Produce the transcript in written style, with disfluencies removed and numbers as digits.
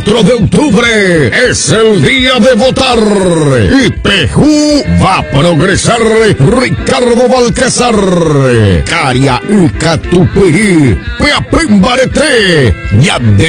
4 de octubre es el día de votar y Pejú va a progresar. Ricardo Balcázar, Caria Ucatupirí, Peapimbarete, Yande